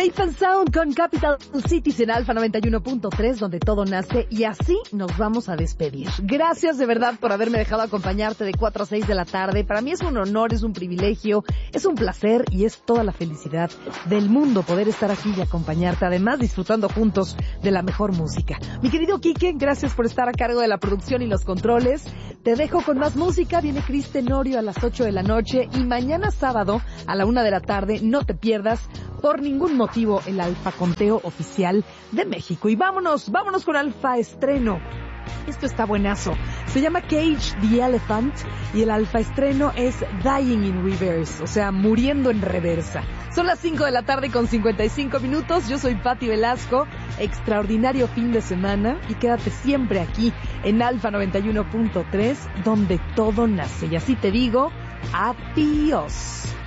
Safe and Sound con Capital Cities en Alfa 91.3, donde todo nace, y así nos vamos a despedir. Gracias de verdad por haberme dejado acompañarte de 4 a 6 de la tarde. Para mí es un honor, es un privilegio, es un placer y es toda la felicidad del mundo poder estar aquí y acompañarte, además disfrutando juntos de la mejor música. Mi querido Quique, gracias por estar a cargo de la producción y los controles. Te dejo con más música. Viene Cris Tenorio a las 8 de la noche y mañana sábado a la 1 de la tarde no te pierdas por ningún motivo el Alfa Conteo Oficial de México. Y vámonos con Alfa Estreno. Esto está buenazo. Se llama Cage the Elephant y el Alfa Estreno es Dying in Reverse, o sea, muriendo en reversa. Son las 5 de la tarde con 55 minutos. Yo soy Pati Velasco. Extraordinario fin de semana y quédate siempre aquí en Alfa 91.3, donde todo nace. Y así te digo, adiós.